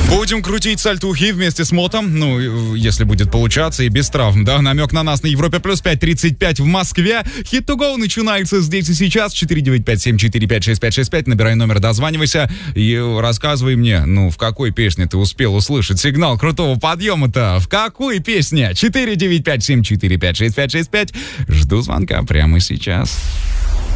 Будем крутить сальтухи вместе с Мотом, ну, если будет получаться и без травм, да, намек на нас на Европе плюс 5:35 в Москве. Hit to go начинается здесь и сейчас. 495-745-6565, набирай номер, дозванивайся и рассказывай мне, ну, в какой песне ты успел услышать сигнал крутого подъема-то, в какой песне? 495-745-6565, жду звонка прямо сейчас.